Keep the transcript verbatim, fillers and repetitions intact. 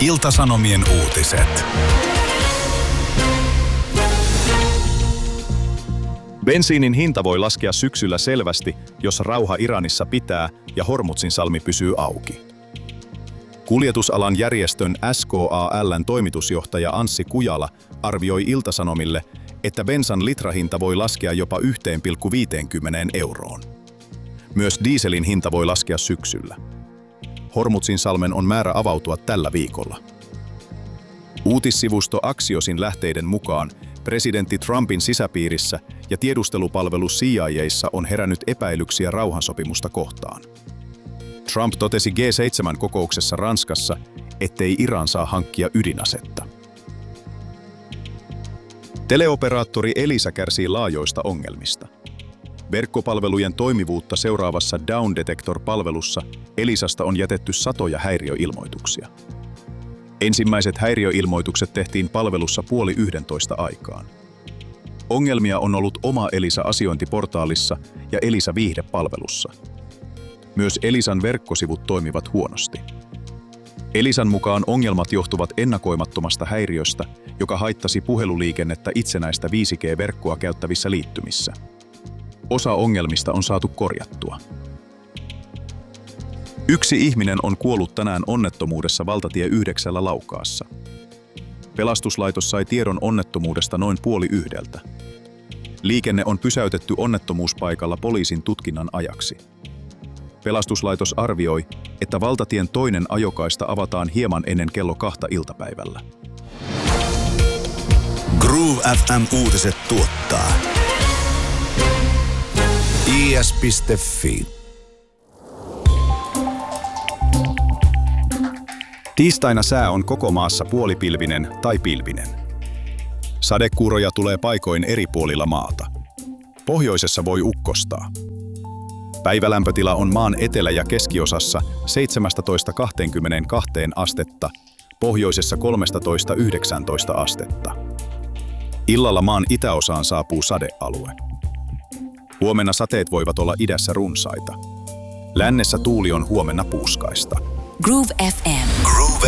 Ilta-Sanomien uutiset. Bensiinin hinta voi laskea syksyllä selvästi, jos rauha Iranissa pitää ja Hormuzin salmi pysyy auki. Kuljetusalan järjestön S K A L:n toimitusjohtaja Anssi Kujala arvioi Ilta-Sanomille, että bensan litrahinta voi laskea jopa yksi pilkku viisikymmentä euroon. Myös dieselin hinta voi laskea syksyllä. Hormuzin salmen on määrä avautua tällä viikolla. Uutissivusto Axiosin lähteiden mukaan presidentti Trumpin sisäpiirissä ja tiedustelupalvelu C I A:ssa on herännyt epäilyksiä rauhansopimusta kohtaan. Trump totesi G seitsemän kokouksessa Ranskassa, ettei Iran saa hankkia ydinasetta. Teleoperaattori Elisa kärsii laajoista ongelmista. Verkkopalvelujen toimivuutta seuraavassa Down Detector-palvelussa Elisasta on jätetty satoja häiriöilmoituksia. Ensimmäiset häiriöilmoitukset tehtiin palvelussa puoli yhdentoista aikaan. Ongelmia on ollut oma Elisa-asiointiportaalissa ja Elisa-viihdepalvelussa. Myös Elisan verkkosivut toimivat huonosti. Elisan mukaan ongelmat johtuvat ennakoimattomasta häiriöstä, joka haittasi puheluliikennettä itsenäistä viisi G-verkkoa käyttävissä liittymissä. Osa ongelmista on saatu korjattua. Yksi ihminen on kuollut tänään onnettomuudessa valtatie yhdeksällä Laukaassa. Pelastuslaitos sai tiedon onnettomuudesta noin puoli yhdeltä. Liikenne on pysäytetty onnettomuuspaikalla poliisin tutkinnan ajaksi. Pelastuslaitos arvioi, että valtatien toinen ajokaista avataan hieman ennen kello kahta iltapäivällä. Groove F M-uutiset tuottaa I S piste Fi. Tiistaina sää on koko maassa puolipilvinen tai pilvinen. Sadekuuroja tulee paikoin eri puolilla maata. Pohjoisessa voi ukkostaa. Päivälämpötila on maan etelä- ja keskiosassa seitsemästätoista kaksikymmentäkaksi astetta, pohjoisessa kolmetoista yhdeksäntoista astetta. Illalla maan itäosaan saapuu sadealue. Huomenna sateet voivat olla idässä runsaita. Lännessä tuuli on huomenna puuskaista. Groove F M. Groove